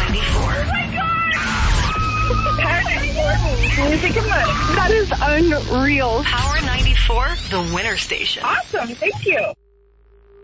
94. Oh my God! Power 94 Music and Money. That is unreal. Power 94, the winner station. Awesome. Thank you.